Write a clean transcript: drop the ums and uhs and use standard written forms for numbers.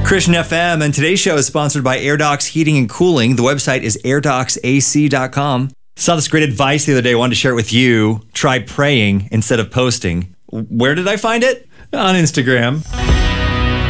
Christian FM, and today's show is sponsored by AirDocs Heating and Cooling. The website is airdocsac.com. Saw this great advice the other day. I wanted to share it with you. Try praying instead of posting. Where did I find it? On Instagram.